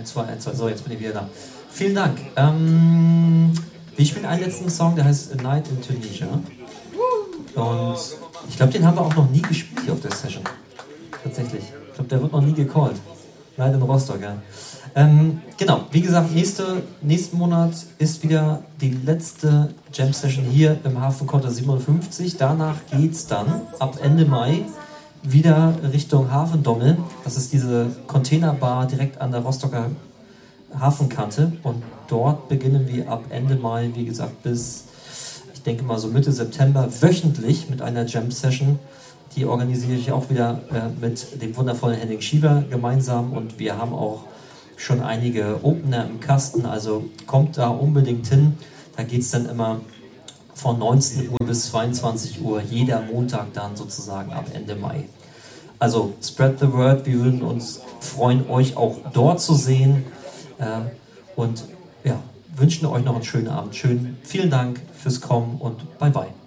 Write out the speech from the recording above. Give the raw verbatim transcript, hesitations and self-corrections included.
eins, zwei, eins, zwei. So, jetzt bin ich wieder da. Vielen Dank. Ähm, wir spielen einen letzten Song, der heißt A Night in Tunisia. Und ich glaube, den haben wir auch noch nie gespielt hier auf der Session. Tatsächlich. Ich glaube, der wird noch nie gecallt. Night in Rostock, ja. Ähm, genau, wie gesagt, nächste, nächsten Monat ist wieder die letzte Jam Session hier im Hafenkota siebenundfünfzig. Danach geht es dann ab Ende Mai wieder Richtung Hafendommel. Das ist diese Containerbar direkt an der Rostocker Hafenkante. Und dort beginnen wir ab Ende Mai, wie gesagt, bis, ich denke mal so Mitte September, wöchentlich mit einer Jam Session. Die organisiere ich auch wieder äh, mit dem wundervollen Henning Schieber gemeinsam. Und wir haben auch schon einige Opener im Kasten, also kommt da unbedingt hin. Da geht es dann immer von neunzehn Uhr bis zweiundzwanzig Uhr, jeder Montag dann sozusagen ab Ende Mai. Also spread the word, wir würden uns freuen, euch auch dort zu sehen äh, und ja, wünschen euch noch einen schönen Abend. Schön, vielen Dank fürs Kommen und bye bye.